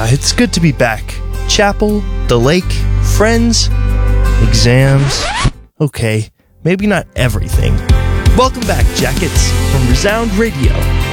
it's good to be back. Chapel, the lake, friends, exams. Okay, maybe not everything. Welcome back, Jackets, from Resound Radio.